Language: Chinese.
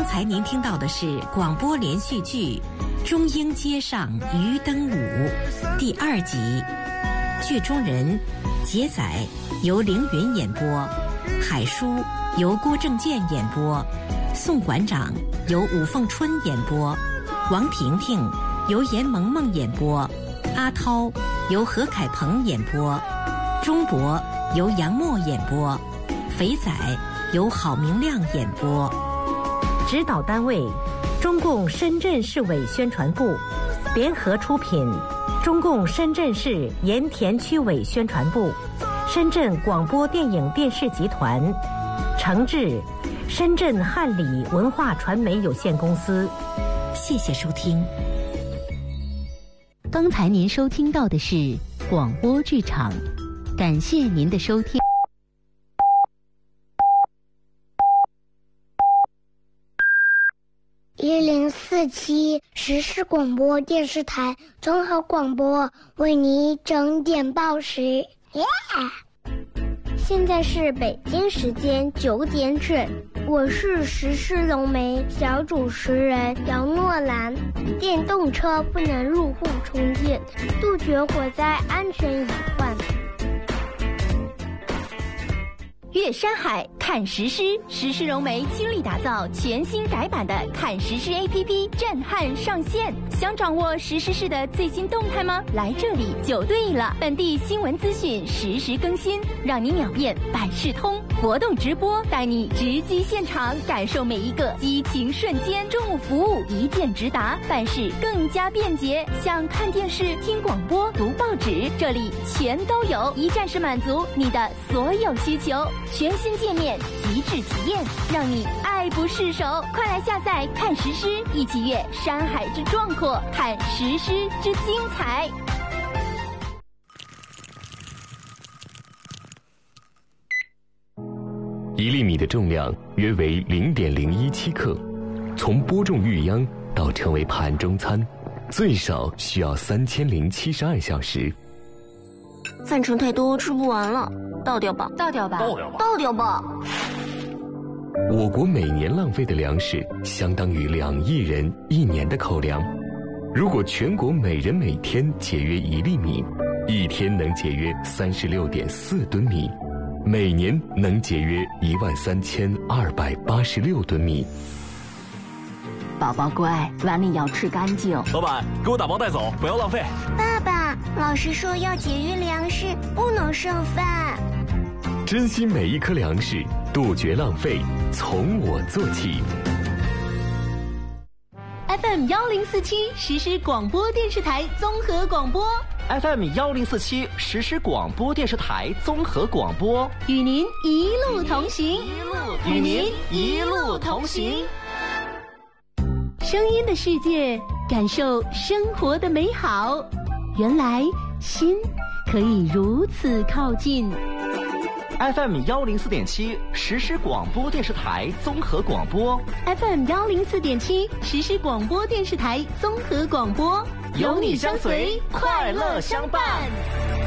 才您听到的是广播连续剧《中英街上渔灯舞》第2集，剧中人杰仔由凌云演播，海叔由郭正健演播，宋馆长由武凤春演播，王婷婷由严萌萌演播，阿涛由何凯鹏演播，钟博由杨默演播，肥仔由郝明亮演播。指导单位：中共深圳市委宣传部，联合出品：中共深圳市盐田区委宣传部、深圳广播电影电视集团，承制：深圳汉理文化传媒有限公司。谢谢收听。 刚才您收听到的是广播剧场，感谢您的收听。 1047实时广播电视台综合广播为你整点报时。现在是北京时间9点整，我是时事龙媒小主持人姚诺兰。电动车不能入户充电，杜绝火灾安全隐患。 越山海看实施，实施融媒倾力打造全新改版的看实施 APP 震撼上线。想掌握实施室的最新动态吗？来这里就对了，本地新闻资讯实时更新，让你秒变百事通。活动直播带你直击现场，感受每一个激情瞬间。中午服务一键直达，办事更加便捷。想看电视、听广播、读报纸，这里全都有，一站式满足你的所有需求。全新界面，极致体验，让你爱不释手。快来下载看实施，一起阅山海之壮阔，看实施之精彩。 1粒米的重量约为0.017克，从播种育秧到成为盘中餐，最少需要3072小时。 饭盛太多，吃不完了，倒掉吧， 倒掉吧， 倒掉吧。 我国每年浪费的粮食相当于2亿人1年的口粮。如果全国每人每天节约1粒米，一天能节约36.4吨米，每年能节约13286吨米。 宝宝乖，碗里要吃干净。 老板，给我打包带走，不要浪费。 爸爸，老师说要节约粮食，不能剩饭。 珍惜每一颗粮食，杜绝浪费，从我做起。 FM 1047实时广播电视台综合广播。 FM 1047实时广播电视台综合广播， 与您一路同行， 与您一路同行。 声音的世界，感受生活的美好。原来心可以如此靠近。 FM 104.7实时广播电视台综合广播。 FM 104.7实时广播电视台综合广播， 有你相随，快乐相伴。